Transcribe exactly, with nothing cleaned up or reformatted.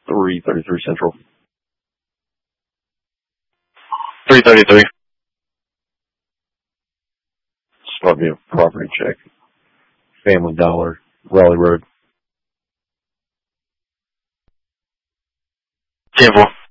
three thirty-three Central. three thirty-three. Start me a property check. Family Dollar, Raleigh Road. ten four.